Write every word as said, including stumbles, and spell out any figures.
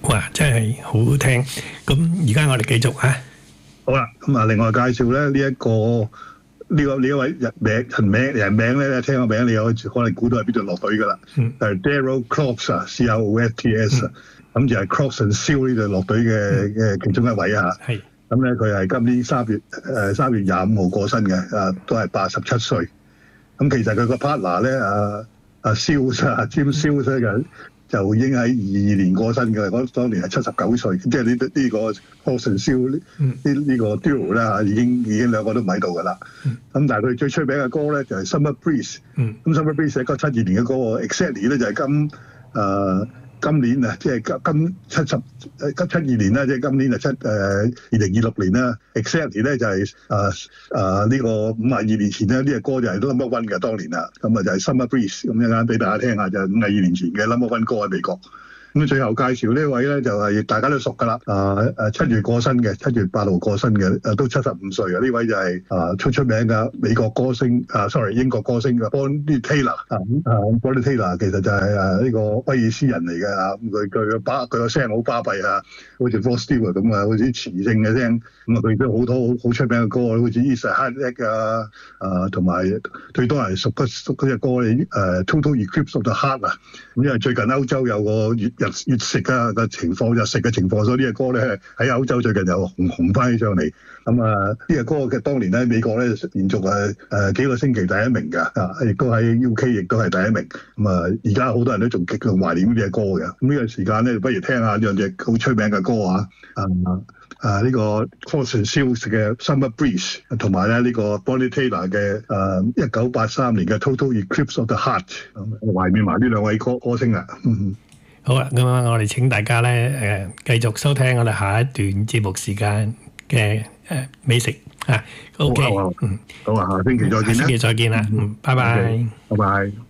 哇，真係好好聽。咁而家我哋繼續啊。 好啦，咁啊，另外介紹咧呢一個呢個呢一位人名人名人名咧，聽個名你有可能估到係邊度落隊噶啦。嗯，係 Darryl Crofts 啊 ，C R O F T S 啊，咁就係 Crofts and Seal 呢隊落隊嘅嘅其中一位啊。係。咁咧佢係今年三月誒三月廿五號過身嘅，啊都係八十七歲。咁其實佢個 partner 咧啊啊 Seal 啊 Jim Seal 嘅。就已經喺二二年過身嘅，嗰當年係七十九歲，即係呢呢個 Crofts and Seal 呢呢呢個 duo 咧嚇，已經已經兩個都唔喺度㗎啦。咁、嗯、但係佢最出名嘅歌咧就係 Summer Breeze。咁 Summer Breeze 係一九七二年嘅歌 ，exactly 咧就係今誒、呃、今年啊，即係今七十誒今七二年啦，即係今年就七誒二零二六年啦。exactly 咧就係誒誒呢個五十二年前咧呢、這個歌就係 number one 嘅當年啦。咁啊就係 Summer Breeze， 咁一陣間俾大家聽下，就係五十二年前嘅 number one 歌喺美國。咁最後介紹呢位咧就係大家都熟㗎啦，啊誒七月過身嘅，七月八號過身嘅，誒都七十五歲啊！呢位就係啊出出名嘅美國歌星啊 ，sorry 英國歌星嘅 Bonnie Tyler 啊啊 Bonnie Tyler 其實就係誒呢個威爾斯人嚟嘅啊，佢佢個巴佢個聲好巴閉啊，好似 Rod Stewart 咁啊，好似磁性嘅聲，咁啊佢都好多好好出名嘅歌，好似 Is a Heartache 啊啊，同埋最多人熟嗰熟嗰隻歌誒 Total Eclipse of the Heart 啊，咁因為最近歐洲有個月日月食啊嘅情況，日食嘅情況，所以呢隻歌咧喺歐洲最近又紅紅翻起上嚟。咁啊，呢隻歌嘅當年喺美國咧連續誒誒幾個星期第一名㗎，啊，亦都喺 U K 亦都係第一名。咁啊，而家好多人都仲極度懷念呢隻歌嘅。咁呢個時間咧，不如聽下呢兩隻好出名嘅歌啊！啊啊呢個 Crofts and Seal 嘅 Summer Breeze， 同埋咧呢個 Bonnie Tyler 嘅誒一九八三年嘅 Total Eclipse of the Heart， 懷念埋呢兩位歌歌星啊！嗯好啦，咁啊，我哋請大家咧誒繼續收聽我哋下一段節目時間嘅誒美食啊。OK， 嗯，好啊，下星期再見啦。 下星期再見啦，嗯，拜拜， 拜拜。